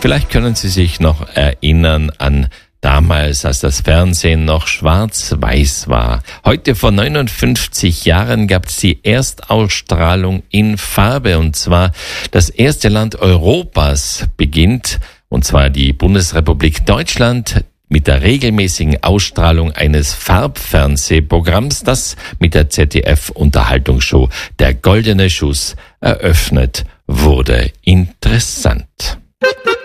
Vielleicht können Sie sich noch erinnern an damals, als das Fernsehen noch schwarz-weiß war. Heute vor 59 Jahren gab es die Erstausstrahlung in Farbe, und zwar das erste Land Europas beginnt, und zwar die Bundesrepublik Deutschland, mit der regelmäßigen Ausstrahlung eines Farbfernsehprogramms, das mit der ZDF-Unterhaltungsshow Der Goldene Schuss eröffnet wurde. Interessant.